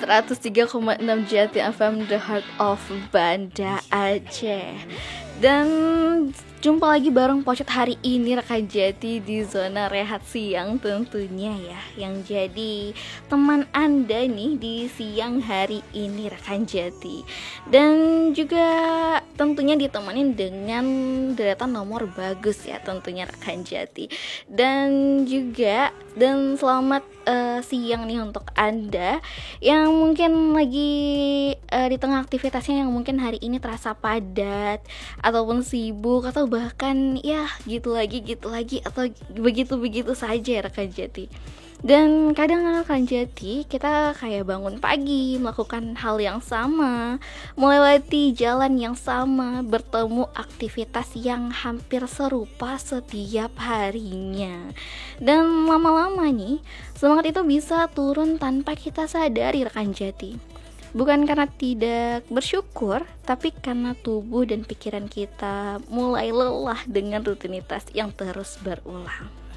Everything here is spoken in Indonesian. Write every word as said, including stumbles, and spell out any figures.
seratus tiga koma enam Jati F M, The Heart of Banda Aceh. Dan jumpa lagi bareng Pocet hari ini rekan Jati di zona rehat siang tentunya ya, yang jadi teman Anda nih di siang hari ini rekan Jati. Dan juga tentunya ditemenin dengan deretan nomor bagus ya tentunya rekan Jati. Dan juga dan selamat uh, siang nih untuk Anda yang mungkin lagi uh, di tengah aktivitasnya yang mungkin hari ini terasa padat ataupun sibuk atau bahkan ya gitu lagi gitu lagi atau begitu-begitu saja rekan Jati. Dan kadang rekan Jati kita kayak bangun pagi melakukan hal yang sama, melewati jalan yang sama, bertemu aktivitas yang hampir serupa setiap harinya. Dan lama-lama nih semangat itu bisa turun tanpa kita sadari rekan Jati. Bukan karena tidak bersyukur, tapi karena tubuh dan pikiran kita mulai lelah dengan rutinitas yang terus berulang.